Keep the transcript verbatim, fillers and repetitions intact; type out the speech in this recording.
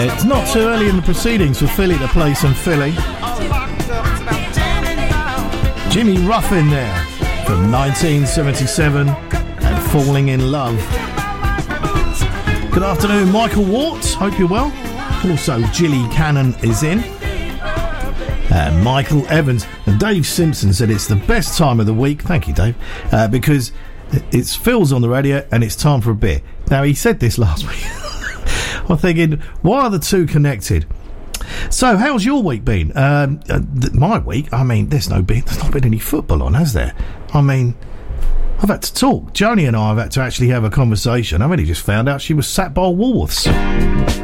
Uh, it's not too early in the proceedings for Philly to play some Philly. Jimmy Ruffin there from nineteen seventy-seven and Falling in Love. Good afternoon, Michael Wart. Hope you're well. Also, Gilly Cannon is in. Uh, Michael Evans and Dave Simpson said it's the best time of the week. Thank you, Dave. Uh, because it's Phil's on the radio and it's time for a beer. Now, he said this last week. I'm thinking, why are the two connected? So, how's your week been? Um, uh, th- my week? I mean, there's no been, there's not been any football on, has there? I mean, I've had to talk. Joni and I have had to actually have a conversation. I've only just found out she was sacked by Woolworths.